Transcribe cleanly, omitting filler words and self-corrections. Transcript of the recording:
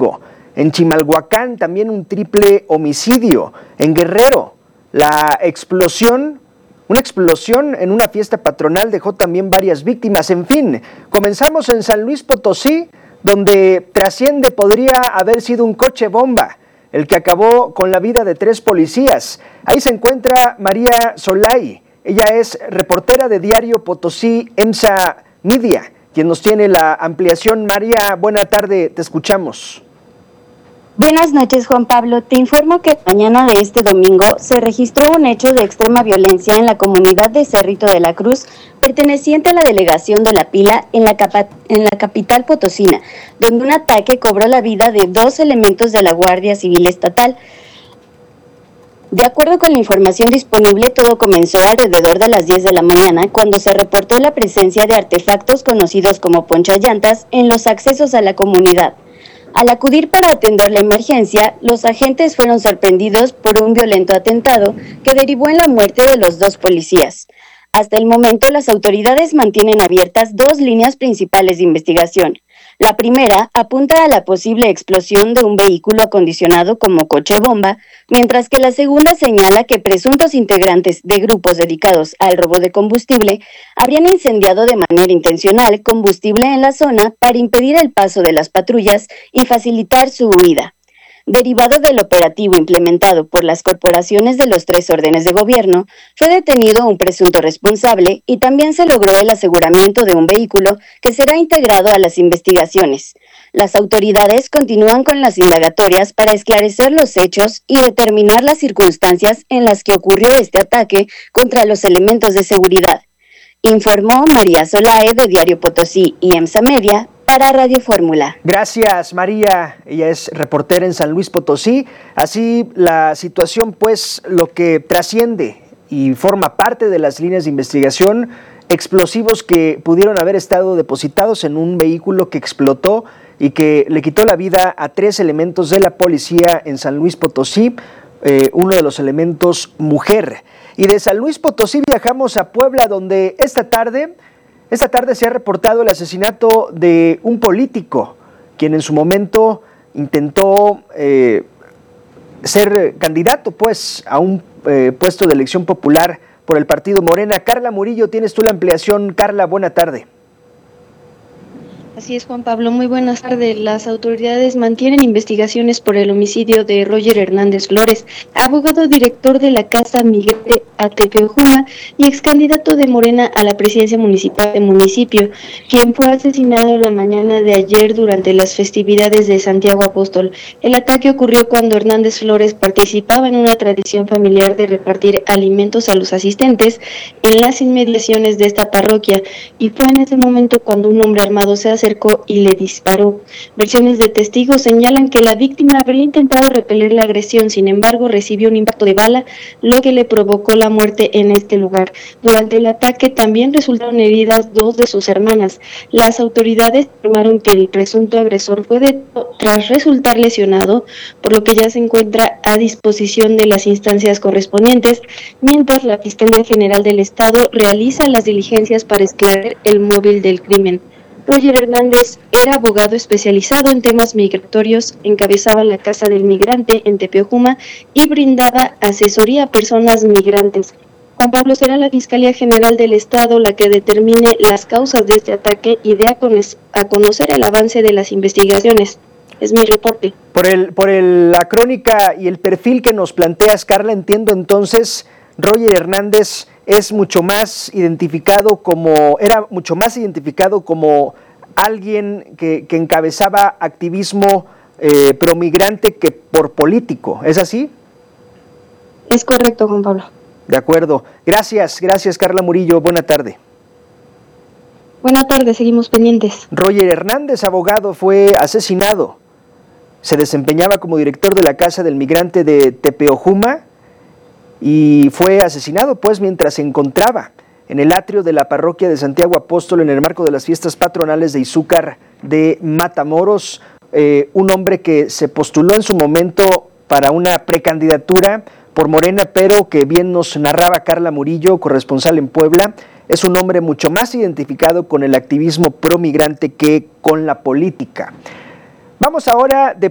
México. En Chimalhuacán también un triple homicidio. En Guerrero, una explosión en una fiesta patronal dejó también varias víctimas. En fin, comenzamos en San Luis Potosí, donde trasciende podría haber sido un coche bomba el que acabó con la vida de 3 policías. Ahí se encuentra María Solay. Ella es reportera de Diario Potosí EMSA Media, quien nos tiene la ampliación. María, buena tarde, te escuchamos. Buenas noches, Juan Pablo. Te informo que mañana de este domingo se registró un hecho de extrema violencia en la comunidad de Cerrito de la Cruz, perteneciente a la delegación de La Pila en la capital potosina, donde un ataque cobró la vida de 2 elementos de la Guardia Civil Estatal. De acuerdo con la información disponible, todo comenzó alrededor de las 10 de la mañana, cuando se reportó la presencia de artefactos conocidos como ponchallantas en los accesos a la comunidad. Al acudir para atender la emergencia, los agentes fueron sorprendidos por un violento atentado que derivó en la muerte de los 2 policías. Hasta el momento, las autoridades mantienen abiertas 2 líneas principales de investigación. La primera apunta a la posible explosión de un vehículo acondicionado como coche bomba, mientras que la segunda señala que presuntos integrantes de grupos dedicados al robo de combustible habrían incendiado de manera intencional combustible en la zona para impedir el paso de las patrullas y facilitar su huida. Derivado del operativo implementado por las corporaciones de los 3 órdenes de gobierno, fue detenido un presunto responsable y también se logró el aseguramiento de un vehículo que será integrado a las investigaciones. Las autoridades continúan con las indagatorias para esclarecer los hechos y determinar las circunstancias en las que ocurrió este ataque contra los elementos de seguridad. Informó María Solay de Diario Potosí y EMSA Media para Radio Fórmula. Gracias, María. Ella es reportera en San Luis Potosí. Así la situación, pues, lo que trasciende y forma parte de las líneas de investigación, explosivos que pudieron haber estado depositados en un vehículo que explotó y que le quitó la vida a 3 elementos de la policía en San Luis Potosí, uno de los elementos mujer. Y de San Luis Potosí viajamos a Puebla, donde esta tarde se ha reportado el asesinato de un político, quien en su momento intentó ser candidato, pues, a un puesto de elección popular por el partido Morena. Carla Murillo, tienes tú la ampliación. Carla, buena tarde. Así es, Juan Pablo, muy buenas tardes. Las autoridades mantienen investigaciones por el homicidio de Roger Hernández Flores, abogado director de la Casa Migrante Tepeojuma y ex candidato de Morena a la presidencia municipal del municipio, quien fue asesinado la mañana de ayer durante las festividades de Santiago Apóstol. El ataque ocurrió cuando Hernández Flores participaba en una tradición familiar de repartir alimentos a los asistentes en las inmediaciones de esta parroquia, y fue en ese momento cuando un hombre armado se acercó y le disparó. Versiones de testigos señalan que la víctima habría intentado repeler la agresión, sin embargo recibió un impacto de bala, lo que le provocó la muerte en este lugar. Durante el ataque también resultaron heridas 2 de sus hermanas. Las autoridades afirmaron que el presunto agresor fue detenido tras resultar lesionado, por lo que ya se encuentra a disposición de las instancias correspondientes, mientras la Fiscalía General del Estado realiza las diligencias para esclarecer el móvil del crimen. Roger Hernández era abogado especializado en temas migratorios, encabezaba la Casa del Migrante en Tepeojuma y brindaba asesoría a personas migrantes. Juan Pablo, será la Fiscalía General del Estado la que determine las causas de este ataque y dé a conocer el avance de las investigaciones. Es mi reporte. Por la crónica y el perfil que nos planteas, Carla, entiendo entonces, Roger Hernández era mucho más identificado como alguien que encabezaba activismo promigrante que por político, ¿es así? Es correcto, Juan Pablo. De acuerdo. Gracias Carla Murillo, buena tarde. Buena tarde, seguimos pendientes. Roger Hernández, abogado, fue asesinado. Se desempeñaba como director de la Casa del Migrante de Tepeojuma y fue asesinado, pues, mientras se encontraba en el atrio de la parroquia de Santiago Apóstol en el marco de las fiestas patronales de Izúcar de Matamoros. Un hombre que se postuló en su momento para una precandidatura por Morena, pero que bien nos narraba Carla Murillo, corresponsal en Puebla, es un hombre mucho más identificado con el activismo promigrante que con la política. Vamos ahora de